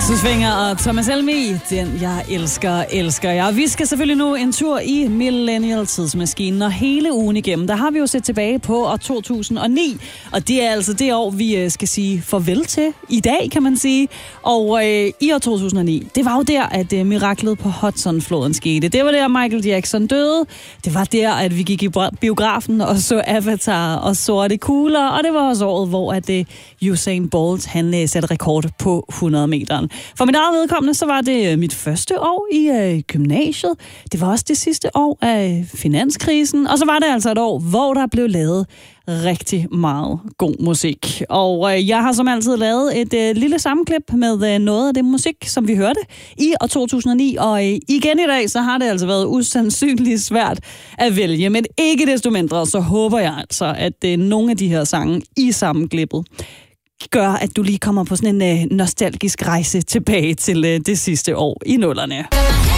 Axel Svinger og Thomas Helmig, den jeg elsker jeg. Vi skal selvfølgelig nu en tur i Millennial-tidsmaskinen, og hele ugen igennem, der har vi jo set tilbage på år 2009, og det er altså det år, vi skal sige farvel til i dag, kan man sige. Og i år 2009, det var jo der, at miraklet på Hudson-floden skete. Det var der, Michael Jackson døde. Det var der, at vi gik i biografen og så Avatar og Sorte Kugler, og det var også året, hvor at Usain Bolt, han satte rekord på 100 meter. For mit eget vedkommende, så var det mit første år i gymnasiet. Det var også det sidste år af finanskrisen. Og så var det altså et år, hvor der blev lavet rigtig meget god musik. Og jeg har som altid lavet et lille sammenklip med noget af det musik, som vi hørte i år 2009. Og igen i dag, så har det altså været usandsynligt svært at vælge. Men ikke desto mindre, så håber jeg altså, at nogle af de her sange i sammenklippet gør, at du lige kommer på sådan en nostalgisk rejse tilbage til det sidste år i 00'erne.